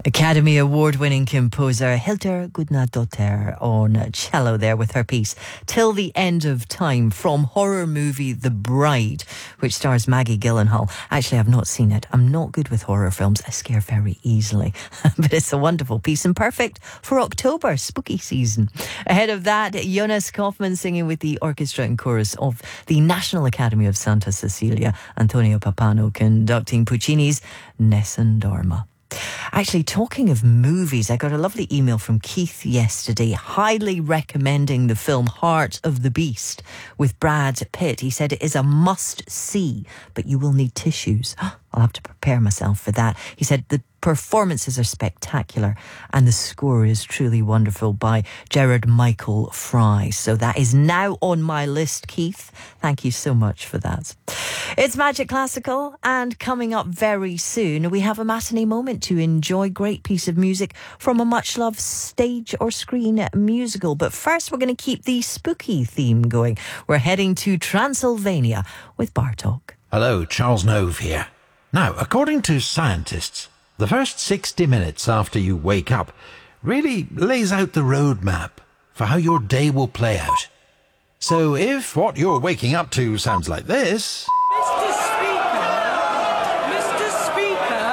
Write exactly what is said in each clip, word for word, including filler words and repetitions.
Academy Award-winning composer Hildur Guðnadóttir on cello there with her piece Till the End of Time from horror movie The Bride, which stars Maggie Gyllenhaal. Actually, I've not seen it. I'm not good with horror films. I scare very easily. But it's a wonderful piece and perfect for October, spooky season. Ahead of that, Jonas Kaufmann singing with the orchestra and chorus of the National Academy of Santa Cecilia. Antonio Pappano conducting Puccini's Nessun Dorma. Actually, talking of movies, I got a lovely email from Keith yesterday highly recommending the film Heart of the Beast with Brad Pitt. He said it is a must-see, but you will need tissues. I'll have to prepare myself for that. He said the performances are spectacular and the score is truly wonderful by Gerard Michael Fry. So that is now on my list, Keith. Thank you so much for that. It's Magic Classical, and coming up very soon, we have a matinee moment to enjoy a great piece of music from a much-loved stage or screen musical. But first, we're going to keep the spooky theme going. We're heading to Transylvania with Bartok. Hello, Charles Nove here. Now, according to scientists, the first sixty minutes after you wake up really lays out the roadmap for how your day will play out. So if what you're waking up to sounds like this... Mister Speaker! Mister Speaker!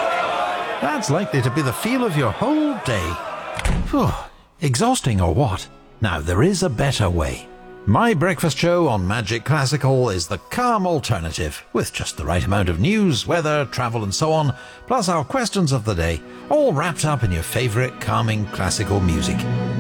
That's likely to be the feel of your whole day. Phew, exhausting or what? Now, there is a better way. My breakfast show on Magic Classical is the calm alternative, with just the right amount of news, weather, travel and so on, plus our questions of the day, all wrapped up in your favourite calming classical music.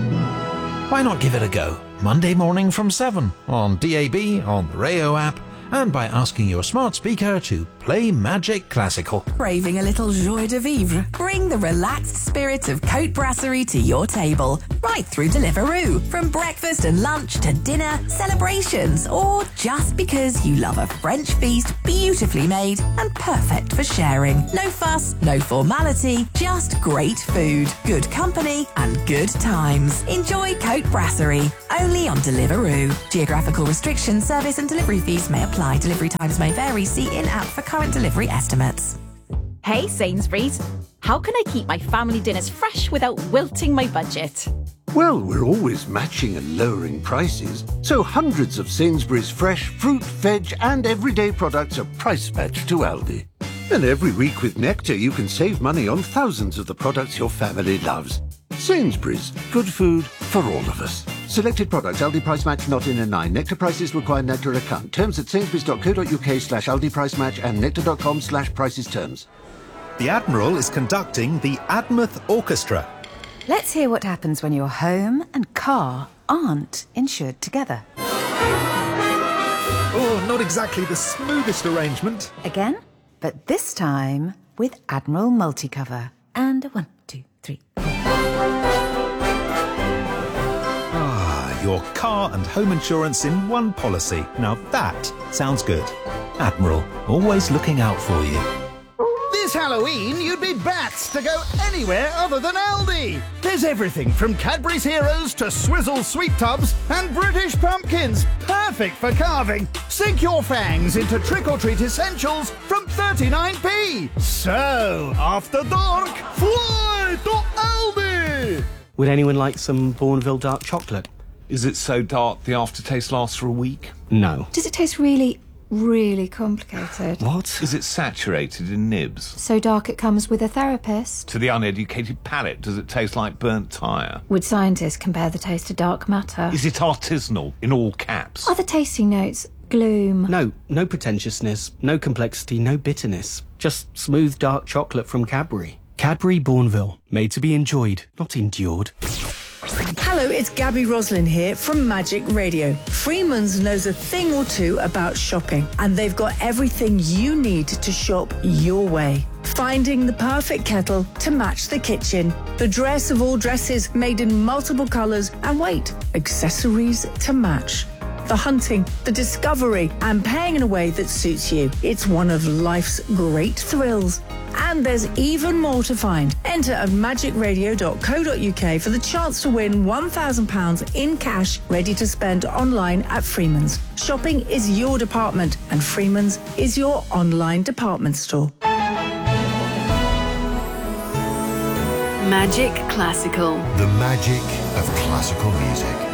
Why not give it a go? Monday morning from seven, on D A B, on the Rayo app, and by asking your smart speaker to play Magic Classical. Craving a little joie de vivre? Bring the relaxed spirit of Côte Brasserie to your table, right through Deliveroo. From breakfast and lunch to dinner, celebrations, or just because you love a French feast beautifully made and perfect for sharing. No fuss, no formality, just great food, good company and good times. Enjoy Côte Brasserie, only on Deliveroo. Geographical restrictions, service and delivery fees may apply. Delivery times may vary. See in-app for current delivery estimates. Hey Sainsbury's, how can I keep my family dinners fresh without wilting my budget? Well, we're always matching and lowering prices, so hundreds of Sainsbury's fresh fruit, veg and everyday products are price matched to Aldi. And every week with Nectar you can save money on thousands of the products your family loves. Sainsbury's, good food for all of us. Selected products, Aldi price match not in a nine. Nectar prices require Nectar account. Terms at sainsbury's.co.uk slash Aldi price match and nectar.com slash prices terms. The Admiral is conducting the Admouth Orchestra. Let's hear what happens when your home and car aren't insured together. Oh, not exactly the smoothest arrangement. Again, but this time with Admiral Multicover. And a one, two, three, four. Ah, your car and home insurance in one policy. Now that sounds good. Admiral, always looking out for you. This Halloween, you'd be bats to go anywhere other than Aldi. There's everything from Cadbury's Heroes to Swizzle Sweet Tubs and British pumpkins, perfect for carving. Sink your fangs into trick-or-treat essentials from thirty-nine p. So, after dark, fly to Aldi! Would anyone like some Bourneville dark chocolate? Is it so dark the aftertaste lasts for a week? No. Does it taste really, really complicated? What? Is it saturated in nibs? So dark it comes with a therapist? To the uneducated palate, does it taste like burnt tyre? Would scientists compare the taste to dark matter? Is it artisanal, in all caps? Are the tasting notes gloom? No, no pretentiousness, no complexity, no bitterness. Just smooth dark chocolate from Cadbury. Cadbury Bourneville, made to be enjoyed, not endured. Hello, it's Gabby Roslin here from Magic Radio. Freeman's knows a thing or two about shopping, and they've got everything you need to shop your way. Finding the perfect kettle to match the kitchen, the dress of all dresses made in multiple colours, and wait, accessories to match. The hunting, the discovery, and paying in a way that suits you. It's one of life's great thrills. And there's even more to find. Enter at magic radio dot co dot uk for the chance to win one thousand pounds in cash ready to spend online at Freeman's. Shopping is your department, and Freeman's is your online department store. Magic Classical. The magic of classical music.